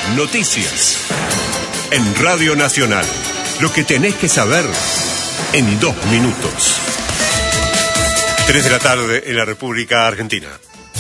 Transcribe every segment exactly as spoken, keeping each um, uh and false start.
Noticias. En Radio Nacional. Lo que tenés que saber en dos minutos. Tres de la tarde en la República Argentina.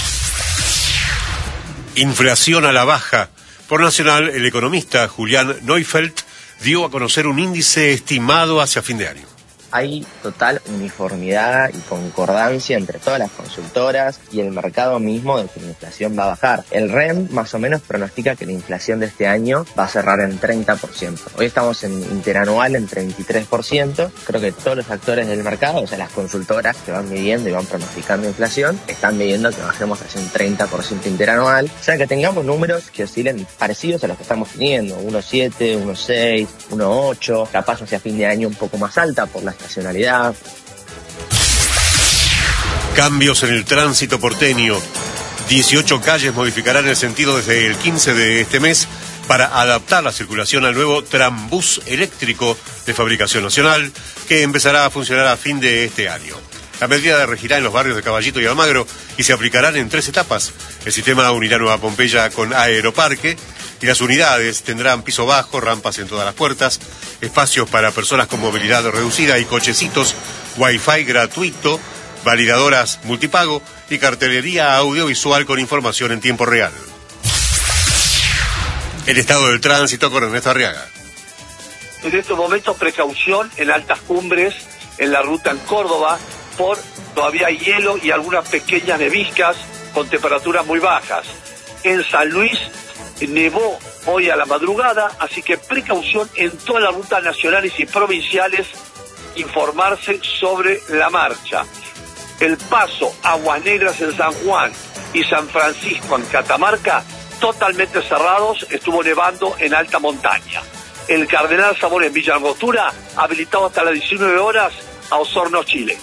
Inflación a la baja. Por Nacional, el economista Julián Neufeld dio a conocer un índice estimado hacia fin de año. Hay total uniformidad y concordancia entre todas las consultoras y el mercado mismo de que la inflación va a bajar. El R E M más o menos pronostica que la inflación de este año va a cerrar en treinta por ciento. Hoy estamos en interanual en treinta y tres por ciento. Creo que todos los actores del mercado, o sea, las consultoras que van midiendo y van pronosticando inflación, están midiendo que bajemos hacia un treinta por ciento interanual. O sea, que tengamos números que oscilen parecidos a los que estamos teniendo, uno coma siete, uno coma seis, uno coma ocho, capaz hacia fin de año un poco más alta por las estacionalidad. Cambios en el tránsito porteño. dieciocho calles modificarán el sentido desde el quince de este mes para adaptar la circulación al nuevo trambús eléctrico de fabricación nacional que empezará a funcionar a fin de este año. La medida regirá en los barrios de Caballito y Almagro y se aplicarán en tres etapas. El sistema unirá Nueva Pompeya con Aeroparque y las unidades tendrán piso bajo, rampas en todas las puertas, espacios para personas con movilidad reducida y cochecitos, wifi gratuito, validadoras multipago y cartelería audiovisual con información en tiempo real. El estado del tránsito con Ernesto Arriaga. En estos momentos precaución en altas cumbres, en la ruta en Córdoba, por todavía hay hielo y algunas pequeñas neviscas con temperaturas muy bajas. En San Luis nevó hoy a la madrugada, así que precaución en todas las rutas nacionales y provinciales, informarse sobre la marcha. El Paso, Aguas Negras en San Juan y San Francisco en Catamarca, totalmente cerrados, estuvo nevando en alta montaña. El Cardenal Sabor en Villa Angostura, habilitado hasta las diecinueve horas a Osorno, Chile.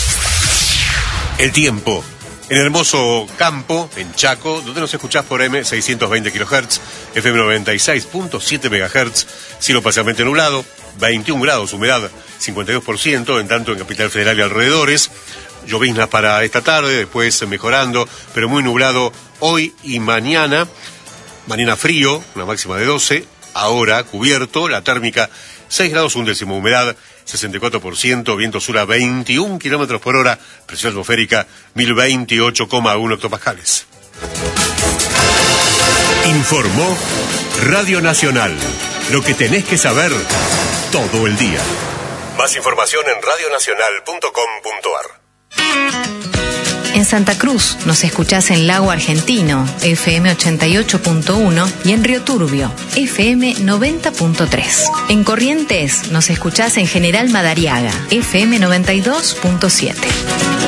El tiempo. En hermoso campo, en Chaco, donde nos escuchás por eme seiscientos veinte kilohertz, efe eme noventa y seis punto siete megahertz, cielo parcialmente nublado, veintiún grados, humedad cincuenta y dos por ciento, en tanto en Capital Federal y alrededores, lloviznas para esta tarde, después mejorando, pero muy nublado hoy y mañana, mañana frío, una máxima de doce, ahora cubierto, la térmica seis grados un décimo, humedad sesenta y cuatro por ciento, viento sur a veintiún kilómetros por hora, presión atmosférica mil veintiocho coma uno hectopascales. Informó Radio Nacional. Lo que tenés que saber todo el día. Más información en radio nacional punto com punto ar. En Santa Cruz nos escuchás en Lago Argentino, efe eme ochenta y ocho punto uno, y en Río Turbio, efe eme noventa punto tres. En Corrientes nos escuchás en General Madariaga, efe eme noventa y dos punto siete.